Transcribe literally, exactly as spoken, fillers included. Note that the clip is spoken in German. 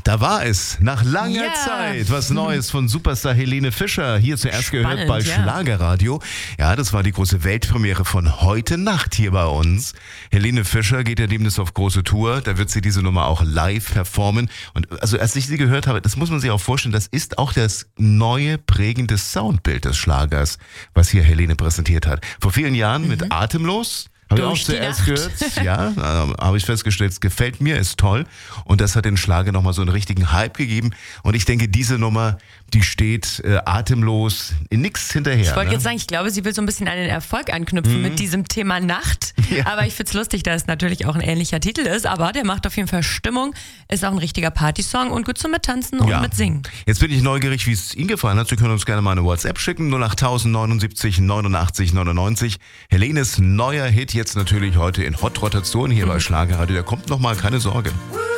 Da war es, nach langer Ja. Zeit, was Neues von Superstar Helene Fischer. Hier zuerst Spannend, gehört bei ja. Schlagerradio. Ja, das war die große Weltpremiere von heute Nacht hier bei uns. Helene Fischer geht ja demnächst auf große Tour. Da wird sie diese Nummer auch live performen. Und also als ich sie gehört habe, das muss man sich auch vorstellen, das ist auch das neue prägende Soundbild des Schlagers, was hier Helene präsentiert hat. Vor vielen Jahren mhm. mit Atemlos. Habe ich auch Durch die zuerst Nacht. gehört, ja, äh, habe ich festgestellt, es gefällt mir, ist toll und das hat den Schlager nochmal so einen richtigen Hype gegeben und ich denke, diese Nummer, die steht äh, atemlos in nichts hinterher. Ich wollte ne? jetzt sagen, ich glaube, sie will so ein bisschen an den Erfolg anknüpfen Mhm. mit diesem Thema Nacht, Ja. aber ich find's lustig, dass es natürlich auch ein ähnlicher Titel ist, aber der macht auf jeden Fall Stimmung, ist auch ein richtiger Partysong und gut zum Mittanzen und Ja. Mitsingen. Jetzt bin ich neugierig, wie es Ihnen gefallen hat. Sie können uns gerne mal eine WhatsApp schicken, null acht neunundsiebzig neunundachtzig neunundneunzig. Helenes neuer Hit jetzt natürlich heute in Hot-Rotation hier bei Schlagerradio. Der kommt nochmal, keine Sorge.